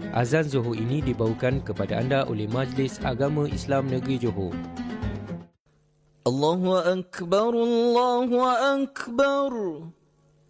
Azan Johor ini dibawakan kepada anda oleh Majlis Agama Islam Negeri Johor. Allahu Akbar, Allahu Akbar.